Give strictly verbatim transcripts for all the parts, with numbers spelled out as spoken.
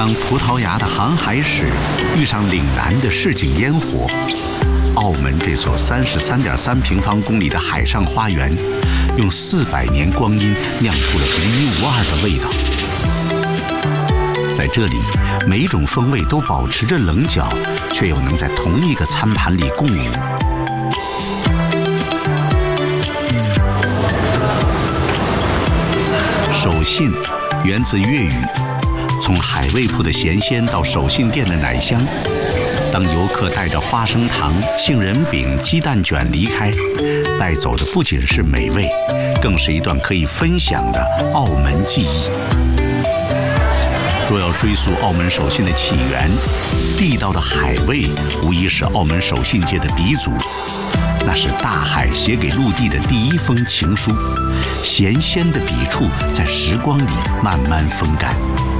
当葡萄牙的航海史遇上岭南的市井烟火，澳门这座三十三点三平方公里的海上花园，用四百年光阴酿出了独一无二的味道。在这里，每一种风味都保持着棱角，却又能在同一个餐盘里共舞。手信源自粤语，从海味铺的咸鲜到手信店的奶香。当游客带着花生糖、杏仁饼、鸡蛋卷离开，带走的不仅是美味，更是一段可以分享的澳门记忆。若要追溯澳门手信的起源，地道的海味无疑是澳门手信界的鼻祖。那是大海写给陆地的第一封情书，咸鲜的笔触在时光里慢慢风干。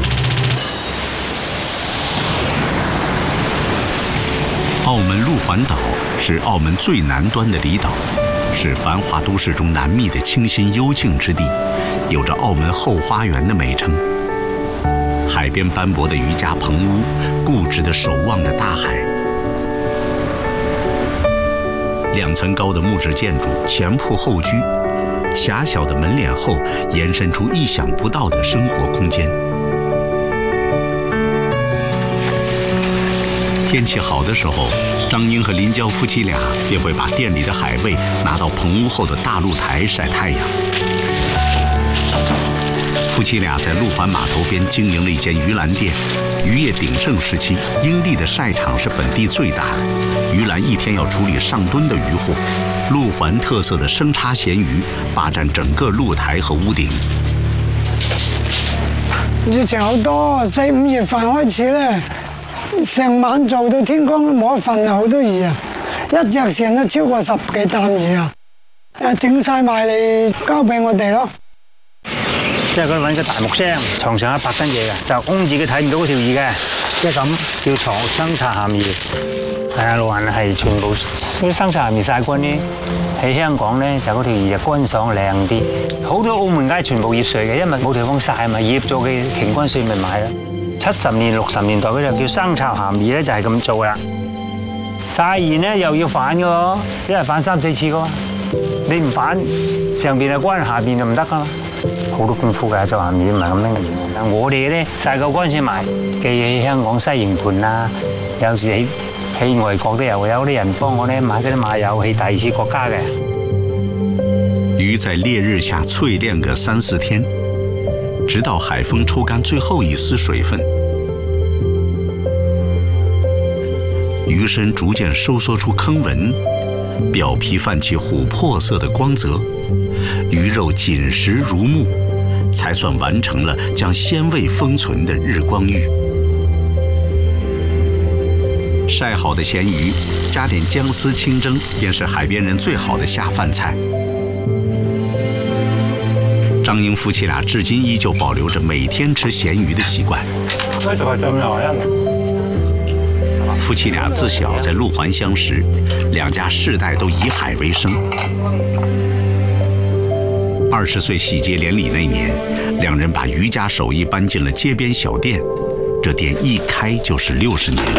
澳门路环岛是澳门最南端的离岛，是繁华都市中难觅的清新幽静之地，有着澳门后花园的美称。海边斑驳的渔家棚屋，固执地守望着大海。两层高的木质建筑前铺后居，狭小的门脸后延伸出意想不到的生活空间。天气好的时候，张英和林娇夫妻俩便会把店里的海味拿到棚屋后的大露台晒太阳。夫妻俩在路环码头边经营了一间鱼篮店，渔业鼎盛时期，英地的晒场是本地最大的，鱼篮一天要处理上吨的渔获。路环特色的生叉咸鱼霸占整个露台和屋頂。 疫情好多，四五月份開始咧，成晚做到天光都冇得瞓啊！好多魚啊，一隻船都超過十幾擔魚啊！誒，整晒埋嚟交俾我哋咯。 即係佢揾個大木箱，床上一百斤嘢嘅，就空自己睇唔到嗰條魚嘅，即係咁叫床生拆鹹魚。係啊，路環係全部嗰啲生拆鹹魚曬乾啲。喺香港咧就嗰條魚就乾爽靚啲，好多澳門街全部醃水嘅，因為冇地方曬嘛，醃咗嘅擎乾水咪買啦。七十年六十年代嗰就叫生拆鹹魚咧，就係咁做啦。曬完咧又要反嘅喎，一日反三四次嘅喎，你唔反上邊就乾，下邊就唔得噶啦。好多功夫㗎，做鹹魚唔係咁拎嘅。我哋咧曬夠乾先賣，寄喺香港西營盤啊，有時喺喺外國都有有啲人幫我咧買嗰啲馬友去第二次國家嘅。 魚在烈日下淬煉個三四天，直到海風抽乾最後一絲水分，魚身逐漸收縮出坑紋，表皮泛起琥珀色的光澤。魚肉緊實如木，才算完成了將鮮味封存的日光浴。曬好的鹹魚，加點薑絲清蒸，便是海邊人最好的下飯菜。張英夫妻倆至今依舊保留着每天吃鹹魚的習慣。夫妻倆自小在路環相識，兩家世代都以海為生。二十歲喜結連理那年，兩人把漁家手藝搬進了街邊小店，這店一開就是六十年。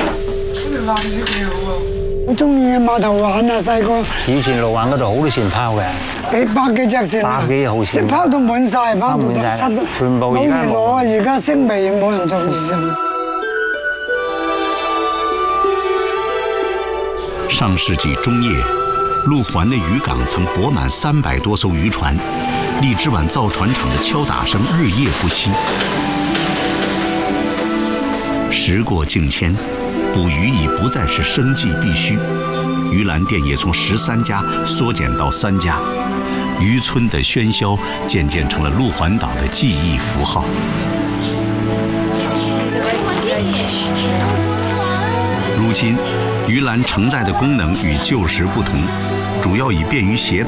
我中意碼頭玩啊，細個。 以前路環嗰度好多船拋嘅， 幾百幾隻船啊， 百幾號船， 拋到滿晒，拋到得七， 全部而家冇啊！而家升微冇人做漁船。 上世紀中葉，路環的漁港曾泊滿三百多艘漁船，荔枝碗造船廠的敲打聲日夜不息。時過境遷，捕魚已不再是生計必須，魚籃店也從十三家縮減到三家，漁村的喧囂漸漸成了路環島的記憶符號。如今，魚籃承載的功能與舊時不同，主要以便於攜